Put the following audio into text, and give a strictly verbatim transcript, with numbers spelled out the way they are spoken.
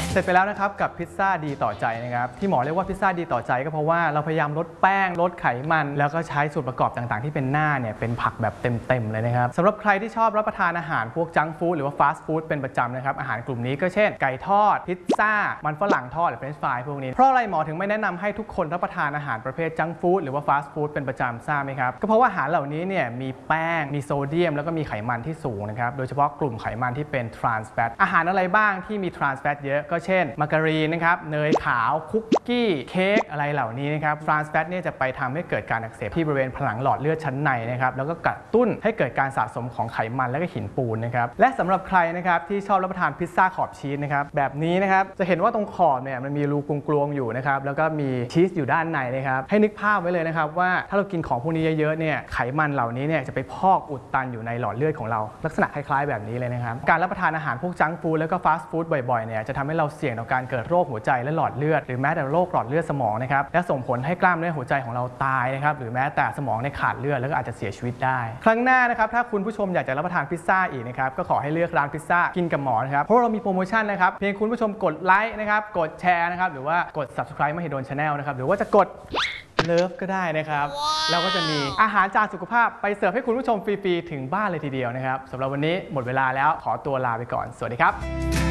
เสร็จไปแล้วนะครับกับพิซซ่าดีต่อใจนะครับที่หมอเรียกว่าพิซซ่าดีต่อใจก็เพราะว่าเราพยายามลดแป้งลดไขมันแล้วก็ใช้ส่วนประกอบต่างๆที่เป็นหน้าเนี่ยเป็นผักแบบเต็มๆเลยนะครับสำหรับใครที่ชอบรับประทานอาหารพวกจังก์ฟู้ดหรือว่าฟาสต์ฟู้ดเป็นประจำนะครับอาหารกลุ่มนี้ก็เช่นไก่ทอดพิซซ่ามันฝรั่งทอดหรือเฟรนช์ฟรายพวกนี้เพราะอะไรหมอถึงไม่แนะนำให้ทุกคนรับประทานอาหารประเภทจังก์ฟู้ดหรือว่าฟาสต์ฟู้ดเป็นประจำทราบไหมครับก็เพราะว่าอาหารเหล่านี้เนี่ยมีแป้งมีโซเดียมแล้วก็มีไขมันที่สูงนะครับโดยเฉพาะกลุ่มไขมันที่เป็นทรานส์แฟตอาหารอะไรบ้างที่มีทรานส์แฟตเยอะก็เช่นมาการีนนะครับเนยขาวคุกกี้เค้กอะไรเหล่านี้นะครับทรานส์แฟตเนี่ยจะไปทำให้เกิดการอักเสบที่บริเวณผนังหลอดเลือดชั้นในนะครับแล้วก็กระตุ้นให้เกิดการสะสมของไขมันและก็หินปูนนะครับและสำหรับใครนะครับที่ชอบรับประทานพิซซ่าขอบชีสนะครับแบบนี้นะครับจะเห็นว่าตรงขอบเนี่ยมันมีรูกลวงๆอยู่นะครับแล้วก็มีชีสอยู่ด้านในนะครับให้นึกภาพไว้เลยนะครับว่าถ้าเรากินของพวกนี้เยอะๆเนี่ยไขมันเหล่านี้เนี่ยจะไปพอกอุดตันอยู่ในหลอดเลือดของเราลักษณะคล้ายๆแบบนี้เลยนะครับการรับประทานอาหารพวกจังก์ฟู้ดแล้วก็ฟาสต์ฟู้ดบ่อยๆเนี่ยจะทำให้เราเสี่ยงต่อการเกิดโรคหัวใจและหลอดเลือดหรือแม้แต่โรคหลอดเลือดสมองนะครับและส่งผลให้กล้ามเนื้อหัวใจของเราตายนะครับหรือแม้แต่สมองในขาดเลือดแล้วก็อาจจะเสียชีวิตได้ครั้งหน้านะครับถ้าคุณผู้ชมอยากจะรับประทานพิซซ่าอีกนะครับก็ขอให้เลือกร้านพิซซ่ากินกับหมอนะครับเพราะเรามีโปรโมชั่นนะครับเพียงคุณผู้ชมกดไลค์นะครับกดแชร์นะครับหรือว่ากด ซับสไครบ์ Mahidol Channel นะครับหรือว่าจะกดเลิฟก็ได้นะครับเราก็จะมีอาหารจานสุขภาพไปเสิร์ฟให้คุณผู้ชมฟรีๆถึงบ้านเลยทีเดียวนะครับสำหรับวันนี้หมดเวลาแล้วขอตัวลาไปก่อนสวัสดีครับ